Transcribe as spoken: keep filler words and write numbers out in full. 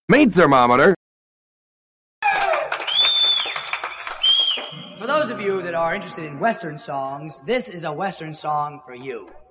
Maid thermometer. For those of you that are interested in Western songs, this is a Western song for you.